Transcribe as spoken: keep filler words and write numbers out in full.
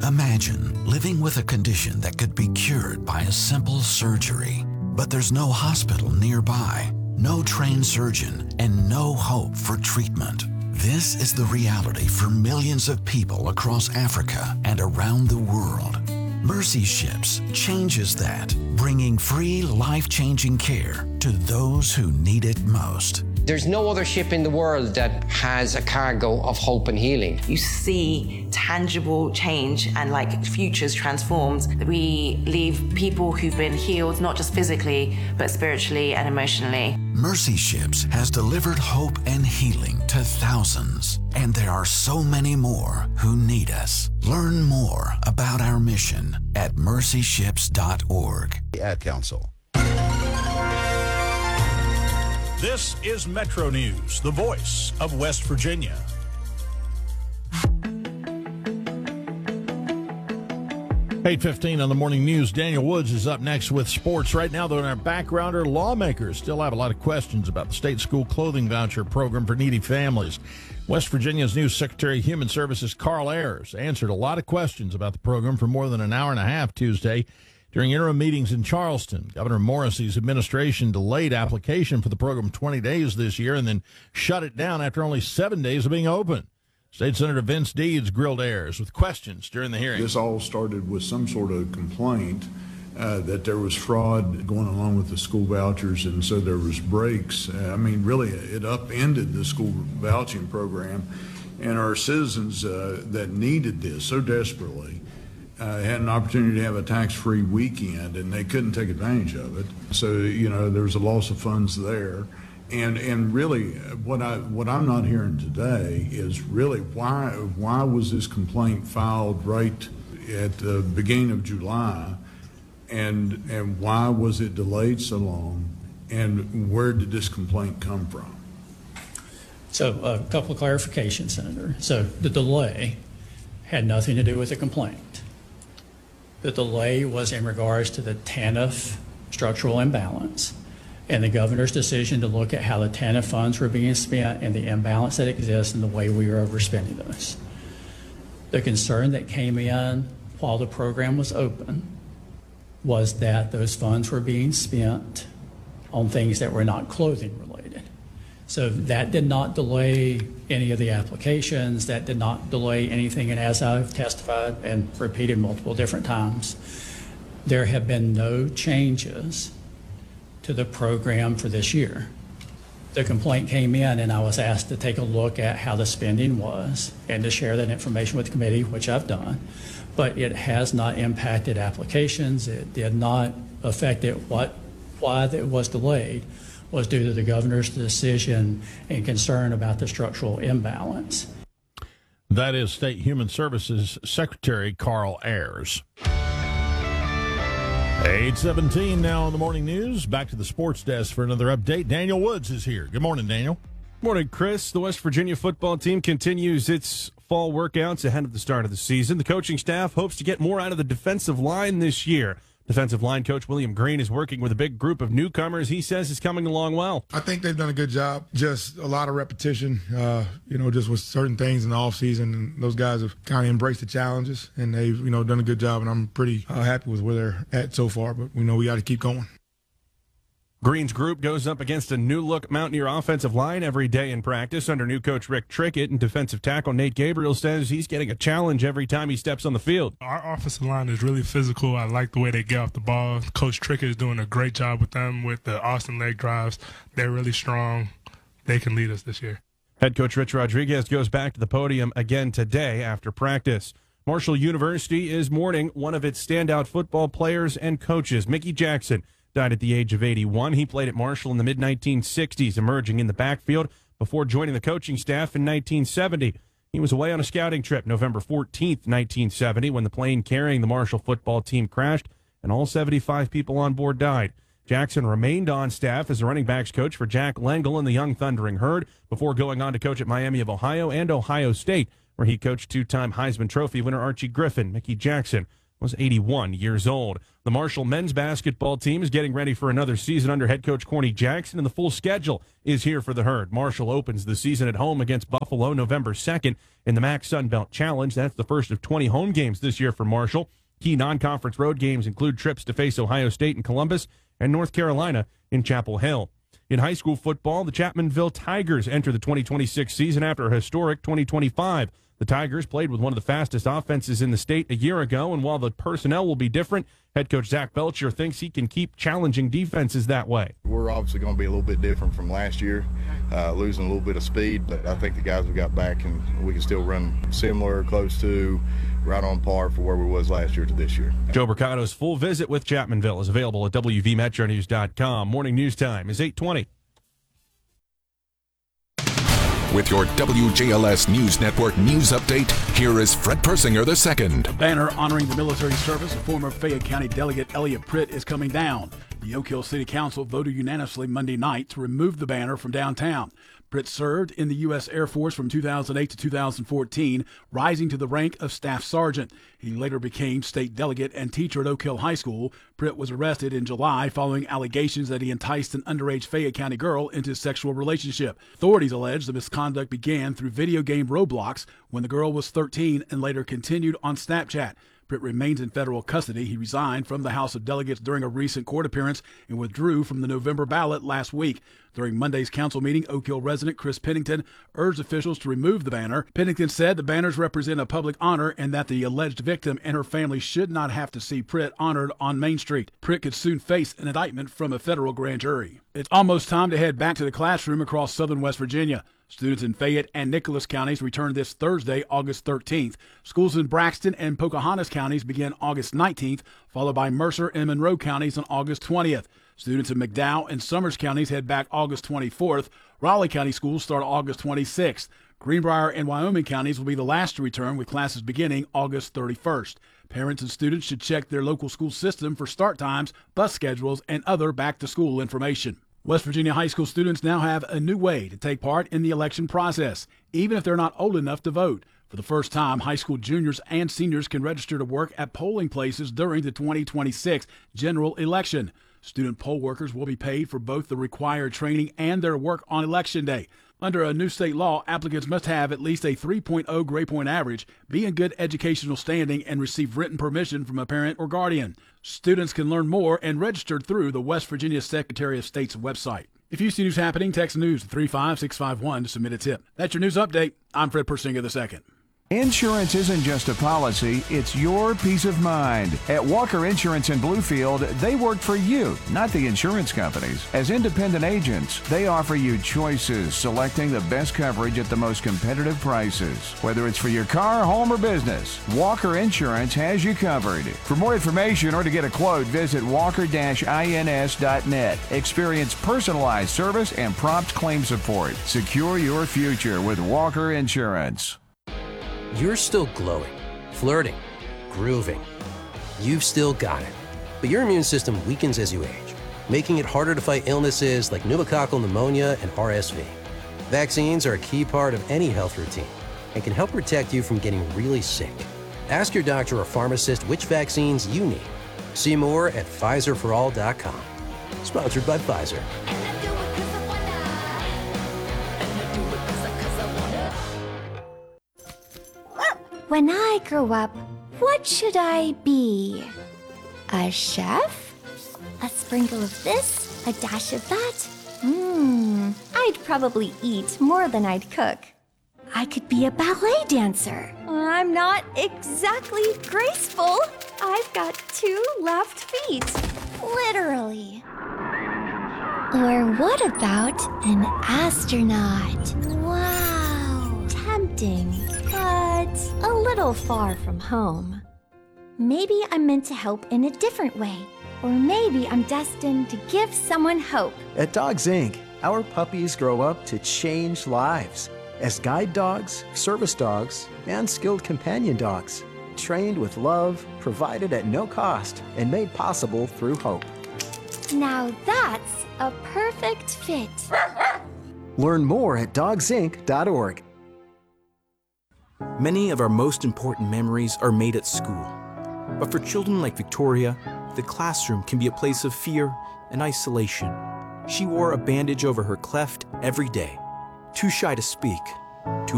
Imagine living with a condition that could be cured by a simple surgery, but there's no hospital nearby, no trained surgeon, and no hope for treatment. This is the reality for millions of people across Africa and around the world. Mercy Ships changes that, bringing free, life-changing care to those who need it most. There's no other ship in the world that has a cargo of hope and healing. You see tangible change and like futures transformed. We leave people who've been healed, not just physically, but spiritually and emotionally. Mercy Ships has delivered hope and healing to thousands, and there are so many more who need us. Learn more about our mission at mercy ships dot org. The Ad Council. This is Metro News, the voice of West Virginia. eight fifteen on the morning news. Daniel Woods is up next with sports. Right now, though, in our backgrounder, lawmakers still have a lot of questions about the state school clothing voucher program for needy families. West Virginia's new Secretary of Human Services, Carl Ayers, answered a lot of questions about the program for more than an hour and a half Tuesday during interim meetings in Charleston. Governor Morrissey's administration delayed application for the program twenty days this year and then shut it down after only seven days of being open. State Senator Vince Deeds grilled Ayers with questions during the hearing. This all started with some sort of complaint uh, that there was fraud going along with the school vouchers, and so there was breaks. Uh, I mean, really, it upended the school vouching program, and our citizens uh, that needed this so desperately Uh, had an opportunity to have a tax-free weekend, and they couldn't take advantage of it. So, you know, there was a loss of funds there. And and really, what I what I'm not hearing today is really why why was this complaint filed right at the beginning of July, and and why was it delayed so long, and where did this complaint come from? So a couple of clarifications, Senator. So the delay had nothing to do with the complaint. The delay was in regards to the TANF structural imbalance and the governor's decision to look at how the TANF funds were being spent and the imbalance that exists and the way we were overspending those. The concern that came in while the program was open was that those funds were being spent on things that were not clothing related. So that did not delay any of the applications, that did not delay anything, and as I've testified and repeated multiple different times, there have been no changes to the program for this year. The complaint came in and I was asked to take a look at how the spending was and to share that information with the committee, which I've done, but it has not impacted applications. It did not affect it. What, why it was delayed was due to the governor's decision and concern about the structural imbalance. That is State Human Services Secretary Carl Ayers. eight seventeen now on the morning news. Back to the sports desk for another update. Daniel Woods is here. Good morning, Daniel. Morning, Chris. The West Virginia football team continues its fall workouts ahead of the start of the season. The coaching staff hopes to get more out of the defensive line this year. Defensive line coach William Green is working with a big group of newcomers he says is coming along well. I think they've done a good job. Just a lot of repetition, uh, you know, just with certain things in the offseason. And those guys have kind of embraced the challenges, and they've, you know, done a good job. And I'm pretty uh, happy with where they're at so far. But we know we got to keep going. Green's group goes up against a new-look Mountaineer offensive line every day in practice under new coach Rick Trickett, and defensive tackle Nate Gabriel says he's getting a challenge every time he steps on the field. Our offensive line is really physical. I like the way they get off the ball. Coach Trickett is doing a great job with them with the Austin leg drives. They're really strong. They can lead us this year. Head coach Rich Rodriguez goes back to the podium again today after practice. Marshall University is mourning one of its standout football players and coaches, Mickey Jackson. Died at the age of eighty-one. He played at Marshall in the mid nineteen sixties, emerging in the backfield before joining the coaching staff in nineteen seventy. He was away on a scouting trip November fourteenth, nineteen seventy, when the plane carrying the Marshall football team crashed and all seventy-five people on board died. Jackson remained on staff as a running backs coach for Jack Lengyel and the Young Thundering Herd before going on to coach at Miami of Ohio and Ohio State, where he coached two-time Heisman Trophy winner Archie Griffin. Mickey Jackson was eighty-one years old. The Marshall men's basketball team is getting ready for another season under head coach Corny Jackson, and the full schedule is here for the Herd. Marshall opens the season at home against Buffalo November second in the M A C Sun Belt Challenge. That's the first of twenty home games this year for Marshall. Key non-conference road games include trips to face Ohio State in Columbus and North Carolina in Chapel Hill. In high school football, the Chapmanville Tigers enter the twenty twenty-six season after a historic twenty twenty-five. The Tigers played with one of the fastest offenses in the state a year ago, and while the personnel will be different, head coach Zach Belcher thinks he can keep challenging defenses that way. We're obviously going to be a little bit different from last year, uh, losing a little bit of speed, but I think the guys we got back and we can still run similar, close to, right on par for where we was last year to this year. Joe Mercado's full visit with Chapmanville is available at W V Metro News dot com. Morning news time is eight twenty. With your W J L S News Network news update, here is Fred Persinger the second. A banner honoring the military service of former Fayette County Delegate Elliot Pritt is coming down. The Oak Hill City Council voted unanimously Monday night to remove the banner from downtown. Pritt served in the U S Air Force from two thousand eight to two thousand fourteen, rising to the rank of Staff Sergeant. He later became state delegate and teacher at Oak Hill High School. Pritt was arrested in July following allegations that he enticed an underage Fayette County girl into a sexual relationship. Authorities allege the misconduct began through video game Roblox when the girl was thirteen and later continued on Snapchat. Pritt remains in federal custody. He resigned from the House of Delegates during a recent court appearance and withdrew from the November ballot last week. During Monday's council meeting, Oak Hill resident Chris Pennington urged officials to remove the banner. Pennington said the banners represent a public honor and that the alleged victim and her family should not have to see Pritt honored on Main Street. Pritt could soon face an indictment from a federal grand jury. It's almost time to head back to the classroom across southern West Virginia. Students in Fayette and Nicholas counties return this Thursday, August thirteenth. Schools in Braxton and Pocahontas counties begin August nineteenth, followed by Mercer and Monroe counties on August twentieth. Students in McDowell and Summers counties head back August twenty-fourth. Raleigh County schools start August twenty-sixth. Greenbrier and Wyoming counties will be the last to return, with classes beginning August thirty-first. Parents and students should check their local school system for start times, bus schedules, and other back-to-school information. West Virginia high school students now have a new way to take part in the election process, even if they're not old enough to vote. For the first time, high school juniors and seniors can register to work at polling places during the twenty twenty-six general election. Student poll workers will be paid for both the required training and their work on Election Day. Under a new state law, applicants must have at least a three point oh grade point average, be in good educational standing, and receive written permission from a parent or guardian. Students can learn more and register through the West Virginia Secretary of State's website. If you see news happening, text news to three five six five one to submit a tip. That's your news update. I'm Fred Persinger the second. Insurance isn't just a policy, it's your peace of mind. At Walker Insurance in Bluefield, they work for you, not the insurance companies. As independent agents, they offer you choices, selecting the best coverage at the most competitive prices. Whether it's for your car, home, or business, Walker Insurance has you covered. For more information or to get a quote, visit walker dash ins dot net. Experience personalized service and prompt claim support. Secure your future with Walker Insurance. You're still glowing, flirting, grooving. You've still got it. But your immune system weakens as you age, making it harder to fight illnesses like pneumococcal pneumonia and R S V. Vaccines are a key part of any health routine and can help protect you from getting really sick. Ask your doctor or pharmacist which vaccines you need. See more at Pfizer for all dot com. Sponsored by Pfizer. When I grow up, what should I be? A chef? A sprinkle of this, a dash of that? Mmm, I'd probably eat more than I'd cook. I could be a ballet dancer. I'm not exactly graceful. I've got two left feet, literally. Or what about an astronaut? Wow, tempting. But a little far from home. Maybe I'm meant to help in a different way. Or maybe I'm destined to give someone hope. At Dogs Incorporated, our puppies grow up to change lives as guide dogs, service dogs, and skilled companion dogs. Trained with love, provided at no cost, and made possible through hope. Now that's a perfect fit. Learn more at dogs inc dot org. Many of our most important memories are made at school. But for children like Victoria, the classroom can be a place of fear and isolation. She wore a bandage over her cleft every day, too shy to speak,